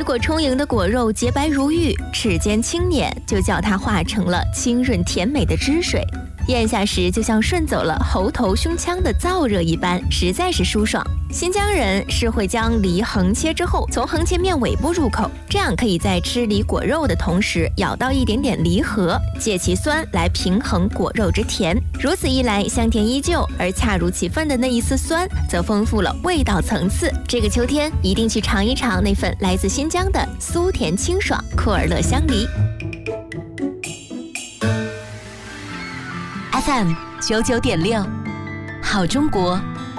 果充盈的果肉洁白如玉，齿间轻捻，就叫它化成了清润甜美的汁水。咽下时就像顺走了喉头胸腔的燥热一般，实在是舒爽。新疆人是会将梨横切之后，从横切面尾部入口，这样可以在吃梨果肉的同时，咬到一点点梨核，借其酸来平衡果肉之甜。如此一来，香甜依旧，而恰如其分的那一丝酸，则丰富了味道层次。这个秋天一定去尝一尝那份来自新疆的酥甜清爽库尔勒香梨。 FM 99.6，好中国